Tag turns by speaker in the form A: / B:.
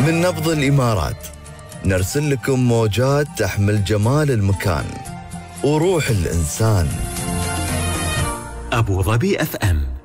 A: من نبض الإمارات نرسل لكم موجات تحمل جمال المكان وروح الإنسان.
B: أبو ظبي FM